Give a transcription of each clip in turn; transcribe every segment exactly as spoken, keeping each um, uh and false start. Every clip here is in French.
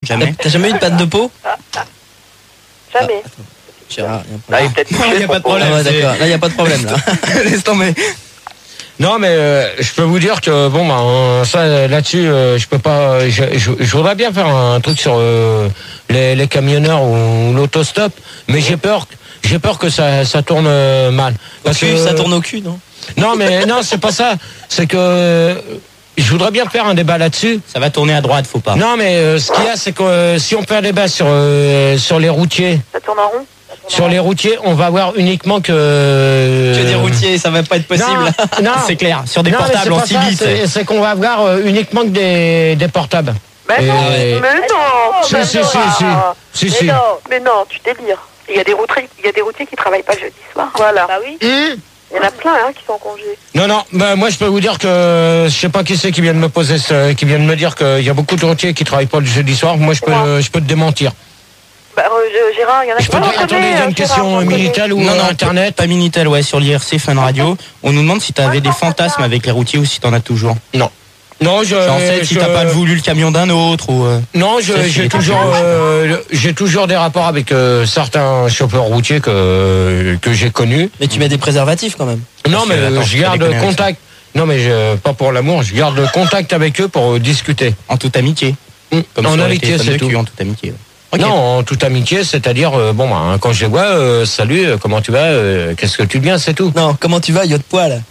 Jamais. T'as jamais eu de panne de peau? Jamais. Ah, Gérard, il y a un Là, il problème. est peut-être Non, il touché, n'y a pas de son pauvre. problème. Ah ouais, c'est- d'accord. Là, il n'y a pas de problème, là. Laisse tomber. Non, mais euh, je peux vous dire que bon, bah, ça là-dessus, euh, je peux pas. Je, je, je voudrais bien faire un truc sur euh, les, les camionneurs ou l'autostop, mais j'ai peur, j'ai peur que ça, ça tourne euh, mal. Parce que ça tourne au cul, non? Non, mais non, c'est pas ça. C'est que euh, je voudrais bien faire un débat là-dessus. Ça va tourner à droite, faut pas. Non, mais euh, ce qu'il y a, c'est que euh, si on fait un débat sur euh, sur les routiers, Ça tourne en rond. sur les routiers, on va voir uniquement que Que des routiers, ça va pas être possible. Non, non. C'est clair. Sur des Non, mais portables c'est en pas ça, Cibi, c'est, c'est qu'on va voir euh, uniquement que des, des portables. Mais Et- non, mais non, Si, mais si, non. si, si. Si, Mais si. non, mais non, tu délires. Il y a des routiers, il y a des routiers qui travaillent pas le jeudi soir. Voilà. Bah oui. Hum. Il y en a plein hein, qui sont en congé. Non, non, bah, moi je peux vous dire que je sais pas qui c'est qui vient de me poser, ce, qui vient de me dire qu'il y a beaucoup de routiers qui travaillent pas le jeudi soir. Moi je peux, Moi. je peux te démentir. Bah, euh, Gérard, il y en a Je qui peux sont te en dire, attendez, il y a une question Minitel ou Non, non, Internet. pas Minitel, ouais, sur l'I R C Fun Radio. On nous demande si t'avais des fantasmes avec les routiers ou si t'en as toujours. Non. Non, je. En fait, si je- t'as pas voulu le camion d'un autre ou. euh, Non, je- Ça, j'ai c'est- toujours, euh, j'ai toujours des rapports avec euh, certains chauffeurs routiers que que j'ai connus. Mais tu mets des préservatifs quand même. Non, Parce mais que, attends, je je garde déconne avec contact. Non, mais je, pas pour l'amour. Je garde contact avec eux pour euh, discuter. En toute amitié. Comme en sur les amitié, téléphones c'est de tout. cul, en toute amitié. ouais. Ok. Non, en toute amitié, c'est-à-dire, euh, bon, bah, quand je les vois, euh, salut, euh, comment tu vas, euh, qu'est-ce que tu deviens, c'est tout. Non, comment tu vas, yacht poil?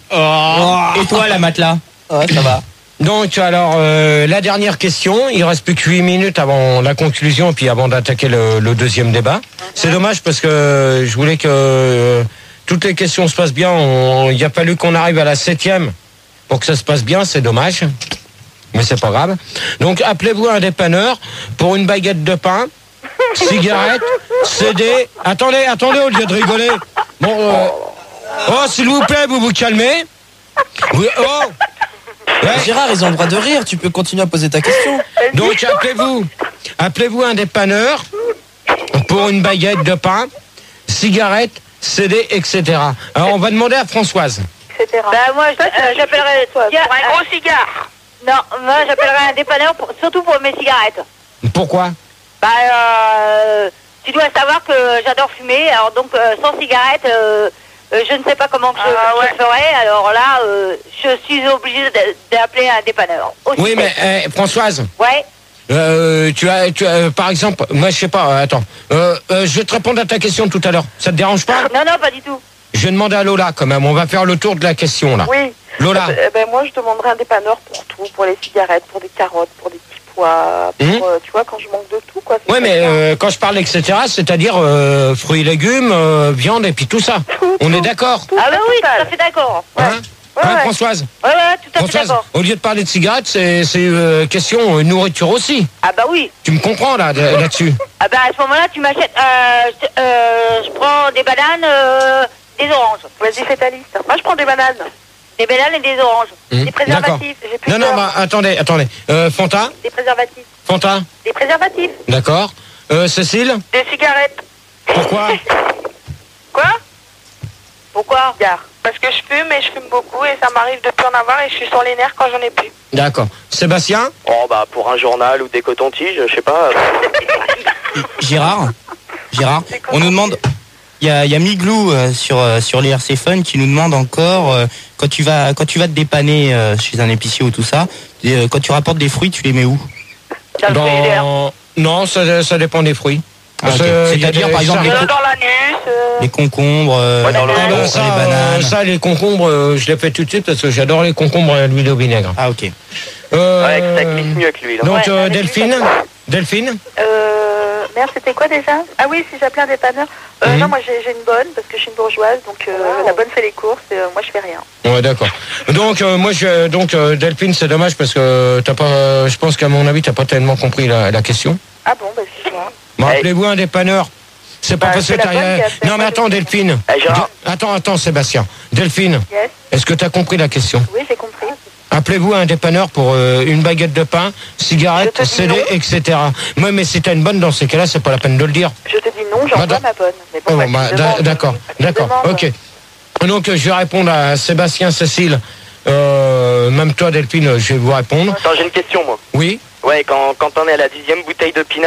Et toi, la matelas? Ouais, ça va. Donc, alors, euh, la dernière question, il reste plus que huit minutes avant la conclusion, puis avant d'attaquer le, le deuxième débat. C'est dommage parce que je voulais que euh, toutes les questions se passent bien. On- Il a fallu qu'on arrive à la septième pour que ça se passe bien, c'est dommage. Mais c'est pas grave. Donc, appelez-vous un dépanneur pour une baguette de pain, cigarette, C D. Attendez, attendez, au lieu de rigoler. Bon, euh, oh, s'il vous plaît, vous vous calmez. Oui, oh. Ouais. Gérard, ils ont le droit de rire, tu peux continuer à poser ta question. Donc appelez-vous, appelez-vous un dépanneur pour une baguette de pain, cigarette, C D, et cetera. Alors on va demander à Françoise. et cetera. Bah moi je- euh, j'appellerais Toi, cigare- pour un gros cigare. Non, moi j'appellerais un dépanneur pour- surtout pour mes cigarettes. Pourquoi? Bah euh, tu dois savoir que j'adore fumer, alors donc euh, sans cigarette euh, euh, je ne sais pas comment que je, Ah, je ouais. ferais, alors là euh, je suis obligée de- d'appeler un dépanneur. Aussi Oui, mais simple. euh, Françoise, Ouais. euh, tu as, tu as, euh, par exemple, moi je sais pas, euh, attends, euh, euh, je vais te répondre à ta question tout à l'heure. Ça te dérange pas? Non, non, pas du tout. Je vais demander à Lola quand même. On va faire le tour de la question là. Oui. Lola. Eh ben, eh ben, moi, je demanderais un dépanneur pour tout, pour les cigarettes, pour des carottes, pour des petits pois, pour, Hum. euh, tu vois, quand je manque de tout, quoi. c'est Ouais, très mais bien. euh, quand je parle et cetera, c'est-à-dire euh, fruits et légumes, euh, viande et puis tout ça. Tout, On tout, est d'accord? tout, Ah bah oui, tout total. à fait d'accord. Hein? Ouais, Hein, ouais. Françoise? Ouais, ouais, tout à fait Françoise, d'accord. au lieu de parler de cigarettes, c'est c'est, euh, question euh, nourriture aussi. Ah bah oui. Tu me comprends là de- là-dessus? Ah bah à ce moment-là, tu m'achètes, euh, je- euh, je prends des bananes, euh, des oranges. Vas-y, fais ta liste. Moi, je prends des bananes. Des bananes et des oranges. Hum, Des préservatifs. J'ai plus Non, non, peur. bah, attendez, attendez. Euh, Fanta? Des préservatifs. Fanta? Des préservatifs. D'accord. Euh, Cécile? Des cigarettes. Pourquoi? Quoi? Pourquoi? Gare. Parce que je fume et je fume beaucoup et ça m'arrive de plus en avoir et je suis sur les nerfs quand j'en ai plus. D'accord. Sébastien? Oh, bah, pour un journal ou des cotons-tiges, je sais pas. Gérard, Gérard, on nous demande. Il y a, il y a Miglou euh, sur euh, sur l'I R C Fun qui nous demande encore euh, quand tu vas quand tu vas te dépanner euh, chez un épicier ou tout ça, euh, quand tu rapportes des fruits, tu les mets où? Dans le frigidaire. Dans... Non, ça, ça dépend des fruits. Ah, Parce ok. que il y a C'est-à-dire, des- par exemple, ça- les Euh, co- dans l'anus. euh, Les concombres, euh, Ouais, dans le- Ah, les ben, ça, bananes. euh, ça, les concombres, euh, je les fais tout de suite parce que j'adore les concombres à l'huile au vinaigre. Ah ok. Euh, Ouais, ça glisse mieux que lui, là. Donc, Ouais, euh, avec lui, Delphine? ça passe. Delphine? Euh, merde, c'était quoi déjà? Ah oui, si j'appelais un dépanneur. Euh, Mhm. Non, moi j'ai j'ai une bonne parce que je suis une bourgeoise, donc euh, la bonne fait les courses et euh, moi je fais rien. Ouais, d'accord. Donc, euh, moi, je, donc, euh, Delphine, c'est dommage parce que t'as pas, je pense qu'à mon avis, t'as pas tellement compris la, la question. Ah bon, bah c'est moi. Bon, Hey. appelez-vous un dépanneur. C'est pas Bah, parce que c'est la t'as bonne rien. qui a fait. Non, mais attends, Delphine. Hey, Gérard. De- Attends, attends, Sébastien. Delphine, Yes, est-ce que t'as compris la question? oui, j'ai compris. Appelez-vous un dépanneur pour euh, une baguette de pain, cigarette, Je te dis C D, non. et cetera. Moi, mais si t'as une bonne dans ces cas-là, c'est pas la peine de le dire. Je te dis non, j'envoie Bah, ma bonne. Mais Oh, bon, bah, bon, bah, tu me d'a- demandes. d'accord, Tu me d'accord, demandes. ok. Donc, euh, je vais répondre à Sébastien, Cécile. Euh, même toi, Delphine, je vais vous répondre. Attends, j'ai une question, moi. Oui. Ouais, quand, quand on est à la dixième bouteille de pinard,